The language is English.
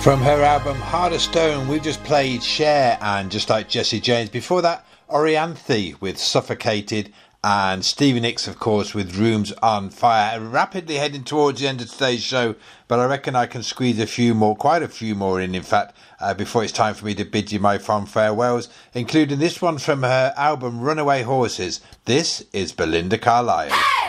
From her album Heart of Stone, we've just played Cher and Just Like Jesse James. Before that, Orianthe with Suffocated, and Stevie Nicks, of course, with Rooms on Fire. Rapidly heading towards the end of today's show, but I reckon I can squeeze quite a few more in fact, before it's time for me to bid you my fond farewells, including this one from her album Runaway Horses. This is Belinda Carlisle.